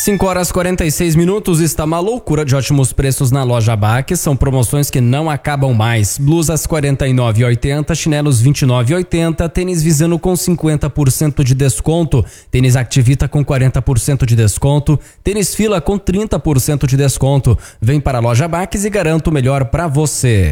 5h46, está uma loucura de ótimos preços na loja Baque. São promoções que não acabam mais. Blusas R$ 49,80, chinelos R$ 29,80, tênis Visano com 50% de desconto, tênis Activita com 40% de desconto, tênis Fila com 30% de desconto. Vem para a loja Baque e garanta o melhor para você.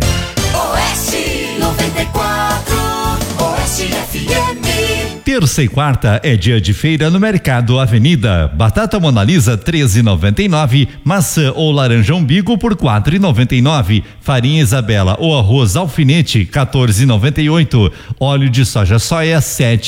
Oeste 94, Oeste FM. Terça e quarta é dia de feira no Mercado Avenida. Batata Mona Lisa 13,99, maçã ou laranja umbigo por 4,99, farinha Isabela ou arroz alfinete 14,98, óleo de soja soia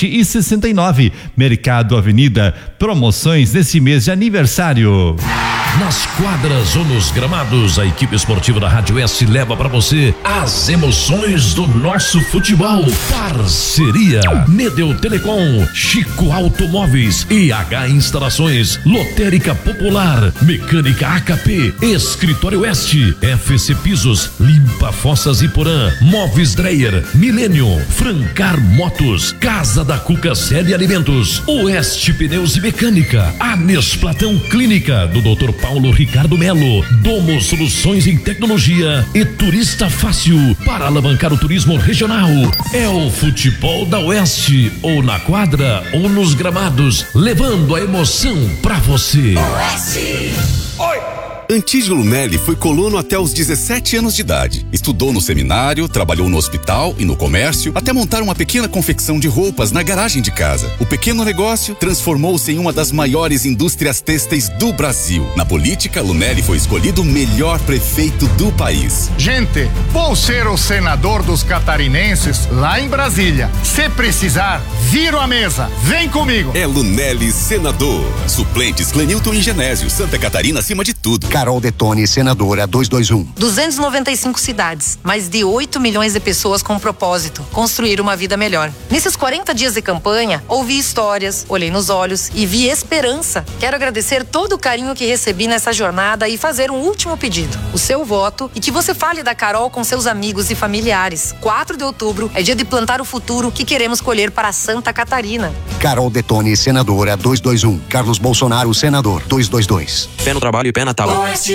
7,69. Mercado Avenida, promoções nesse mês de aniversário. Nas quadras ou nos gramados, a equipe esportiva da Rádio S leva para você as emoções do nosso futebol. Parceria Medel Telecom, Chico Automóveis, IH Instalações, Lotérica Popular, Mecânica AKP, Escritório Oeste, FC Pisos, Limpa Fossas e Porã, Móveis Dreyer, Milênio, Francar Motos, Casa da Cuca Série Alimentos, Oeste Pneus e Mecânica, Anes Platão Clínica do Dr. Paulo Ricardo Melo, Domo Soluções em Tecnologia e Turista Fácil para alavancar o turismo regional. É o futebol da Oeste, ou na quadra ou nos gramados, levando a emoção pra você. Oeste. Oi! Antídio Lunelli foi colono até os 17 anos de idade. Estudou no seminário, trabalhou no hospital e no comércio, até montar uma pequena confecção de roupas na garagem de casa. O pequeno negócio transformou-se em uma das maiores indústrias têxteis do Brasil. Na política, Lunelli foi escolhido o melhor prefeito do país. Gente, vou ser o senador dos catarinenses lá em Brasília. Se precisar, viro a mesa. Vem comigo. É Lunelli senador. Suplentes Clenilton e Genésio. Santa Catarina acima de tudo. Carol Detone, senadora 221. 295 cidades, mais de 8 milhões de pessoas com um propósito: construir uma vida melhor. Nesses 40 dias de campanha, ouvi histórias, olhei nos olhos e vi esperança. Quero agradecer todo o carinho que recebi nessa jornada e fazer um último pedido: o seu voto, e que você fale da Carol com seus amigos e familiares. 4 de outubro é dia de plantar o futuro que queremos colher para Santa Catarina. Carol Detone, senadora 221. Carlos Bolsonaro, senador 222. Pé no trabalho e pé na tábua. Oeste